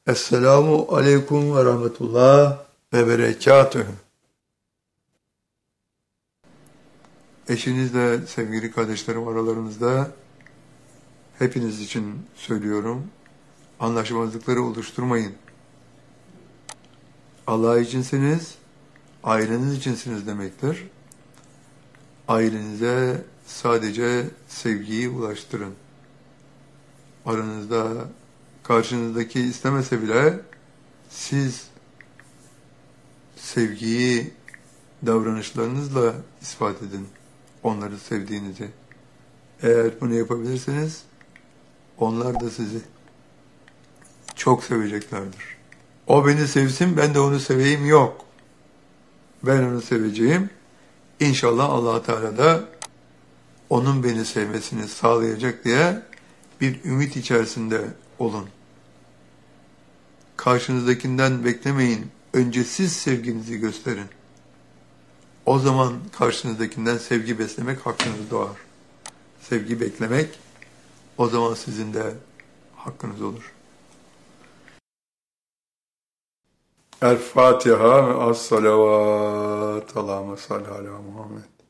Esselamu aleyküm ve rahmetullah ve berekatühü. Eşinizle sevgili kardeşlerim aralarınızda hepiniz için söylüyorum. Anlaşmazlıkları oluşturmayın. Allah içinsiniz, aileniz içinsiniz demektir. Ailenize sadece sevgiyi ulaştırın. Aranızda karşınızdaki istemese bile siz sevgiyi davranışlarınızla ispat edin onları sevdiğinizi. Eğer bunu yapabilirseniz onlar da sizi çok seveceklerdir. O beni sevsin, ben de onu seveyim yok. Ben onu seveceğim. İnşallah Allah Teala da onun beni sevmesini sağlayacak diye bir ümit içerisinde olun. Karşınızdakinden beklemeyin. Önce siz sevginizi gösterin. O zaman karşınızdakinden sevgi beslemek hakkınız doğar. Sevgi beklemek o zaman sizin de hakkınız olur. El Fatiha ve as-salavat. Allahümme salli ala Muhammed.